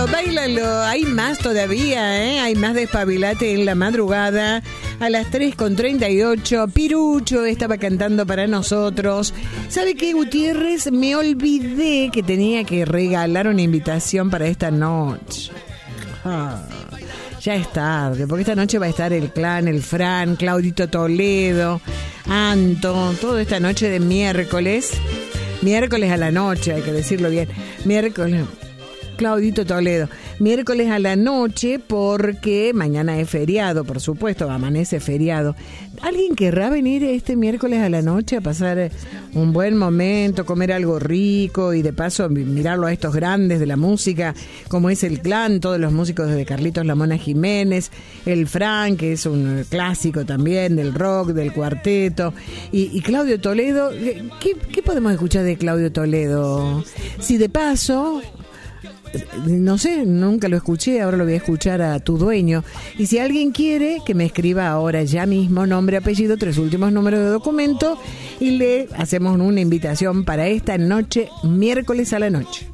báilalo. Hay más todavía, ¿eh? Hay más Despabilate en la madrugada. A las 3:38, Pirucho estaba cantando para nosotros. ¿Sabe qué, Gutiérrez? Me olvidé que tenía que regalar una invitación para esta noche. Ya es tarde, porque esta noche va a estar el Clan, el Fran, Claudito Toledo, Anto, toda esta noche de miércoles a la noche, hay que decirlo bien, miércoles, Claudito Toledo, miércoles a la noche, porque mañana es feriado, por supuesto, amanece feriado. ¿Alguien querrá venir este miércoles a la noche a pasar un buen momento, comer algo rico y de paso mirarlo a estos grandes de la música, como es el Clan, todos los músicos de Carlitos La Mona Jiménez, el Frank, que es un clásico también del rock, del cuarteto, y Claudio Toledo? ¿Qué podemos escuchar de Claudio Toledo? Si de paso... No sé, nunca lo escuché, ahora lo voy a escuchar a Tu Dueño. Y si alguien quiere, que me escriba ahora ya mismo nombre, apellido, 3 últimos números de documento y le hacemos una invitación para esta noche, miércoles a la noche.